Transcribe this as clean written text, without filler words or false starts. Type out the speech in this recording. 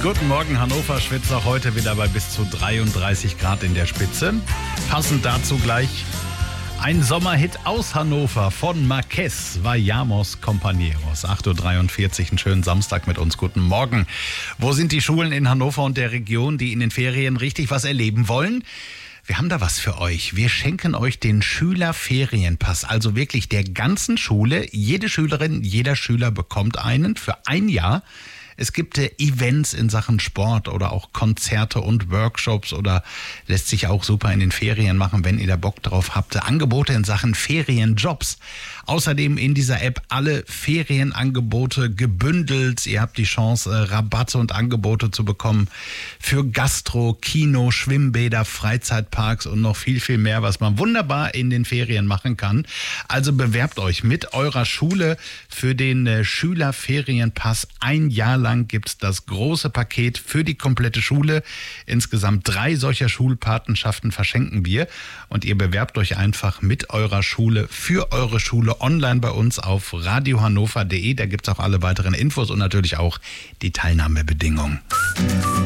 Guten Morgen, Hannover schwitzt auch heute wieder bei bis zu 33 Grad in der Spitze. Passend dazu gleich ein Sommerhit aus Hannover von Marquez, Vayamos Compañeros. 8.43 Uhr, einen schönen Samstag mit uns. Guten Morgen. Wo sind die Schulen in Hannover und der Region, die in den Ferien richtig was erleben wollen? Wir haben da was für euch. Wir schenken euch den Schülerferienpass, also wirklich der ganzen Schule. Jede Schülerin, jeder Schüler bekommt einen für ein Jahr. Es gibt Events in Sachen Sport oder auch Konzerte und Workshops oder lässt sich auch super in den Ferien machen, wenn ihr da Bock drauf habt. Angebote in Sachen Ferienjobs. Außerdem in dieser App alle Ferienangebote gebündelt. Ihr habt die Chance, Rabatte und Angebote zu bekommen für Gastro, Kino, Schwimmbäder, Freizeitparks und noch viel, viel mehr, was man wunderbar in den Ferien machen kann. Also bewerbt euch mit eurer Schule für den Schülerferienpass. Ein Jahr lang gibt es das große Paket für die komplette Schule. Insgesamt 3 solcher Schulpatenschaften verschenken wir. Und ihr bewerbt euch einfach mit eurer Schule für eure Schule online bei uns auf radiohannover.de. Da gibt es auch alle weiteren Infos und natürlich auch die Teilnahmebedingungen.